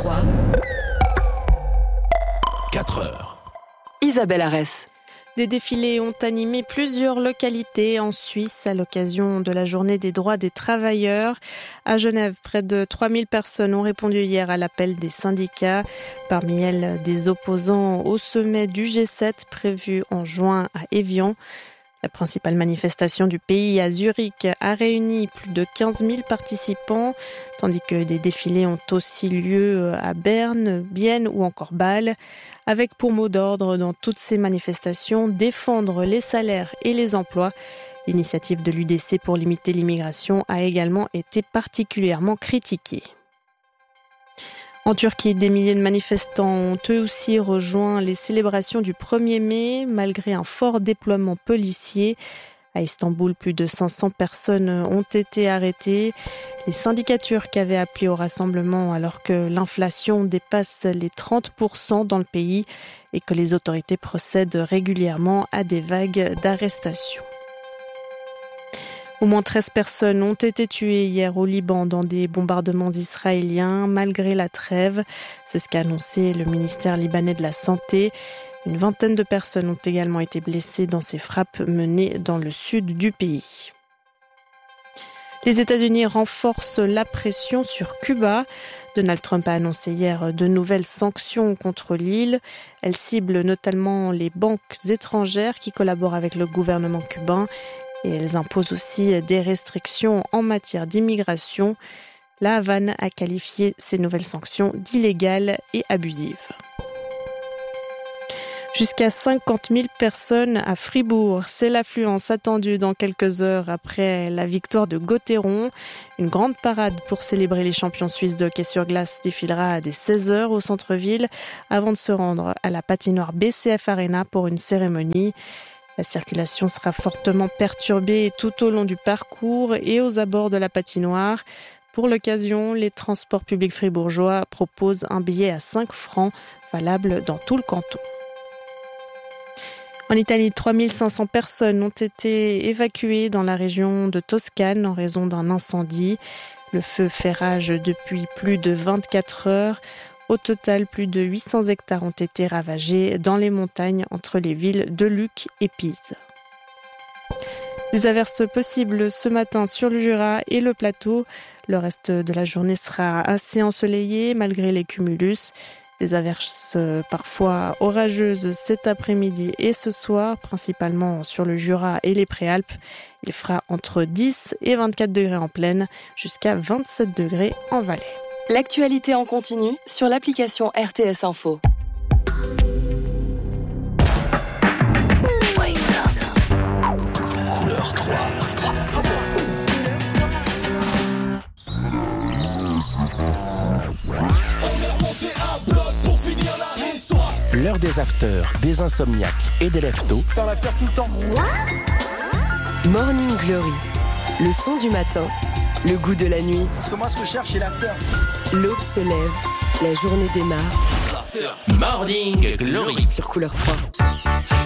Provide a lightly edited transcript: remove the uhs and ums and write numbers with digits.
3. 4 heures. Isabelle Arès. Des défilés ont animé plusieurs localités en Suisse à l'occasion de la journée des droits des travailleurs. À Genève, près de 3000 personnes ont répondu hier à l'appel des syndicats. Parmi elles, des opposants au sommet du G7 prévu en juin à Évian. La principale manifestation du pays à Zurich a réuni plus de 15 000 participants, tandis que des défilés ont aussi lieu à Berne, Bienne ou encore Bâle, avec pour mot d'ordre dans toutes ces manifestations défendre les salaires et les emplois. L'initiative de l'UDC pour limiter l'immigration a également été particulièrement critiquée. En Turquie, des milliers de manifestants ont eux aussi rejoint les célébrations du 1er mai, malgré un fort déploiement policier. À Istanbul, plus de 500 personnes ont été arrêtées. Les syndicats turcs avaient appelé au rassemblement alors que l'inflation dépasse les 30% dans le pays et que les autorités procèdent régulièrement à des vagues d'arrestations. Au moins 13 personnes ont été tuées hier au Liban dans des bombardements israéliens, malgré la trêve. C'est ce qu'a annoncé le ministère libanais de la Santé. Une vingtaine de personnes ont également été blessées dans ces frappes menées dans le sud du pays. Les États-Unis renforcent la pression sur Cuba. Donald Trump a annoncé hier de nouvelles sanctions contre l'île. Elles ciblent notamment les banques étrangères qui collaborent avec le gouvernement cubain. Et elles imposent aussi des restrictions en matière d'immigration. La Havane a qualifié ces nouvelles sanctions d'illégales et abusives. Jusqu'à 50 000 personnes à Fribourg. C'est l'affluence attendue dans quelques heures après la victoire de Gauthieron. Une grande parade pour célébrer les champions suisses de hockey sur glace défilera dès 16h au centre-ville avant de se rendre à la patinoire BCF Arena pour une cérémonie. La circulation sera fortement perturbée tout au long du parcours et aux abords de la patinoire. Pour l'occasion, les transports publics fribourgeois proposent un billet à 5 francs, valable dans tout le canton. En Italie, 3500 personnes ont été évacuées dans la région de Toscane en raison d'un incendie. Le feu fait rage depuis plus de 24 heures. Au total, plus de 800 hectares ont été ravagés dans les montagnes entre les villes de Lucques et Pise. Des averses possibles ce matin sur le Jura et le plateau. Le reste de la journée sera assez ensoleillé malgré les cumulus. Des averses parfois orageuses cet après-midi et ce soir, principalement sur le Jura et les Préalpes. Il fera entre 10 et 24 degrés en plaine, jusqu'à 27 degrés en vallée. L'actualité en continu sur l'application RTS Info. Couleur 3. L'heure des afters, des insomniaques et des leftos. Dans l'after tout le temps. Morning Glory. Le son du matin, le goût de la nuit. Parce que moi, ce que je cherche, c'est l'after. L'aube se lève, la journée démarre. Morning Glory Sur Couleur 3.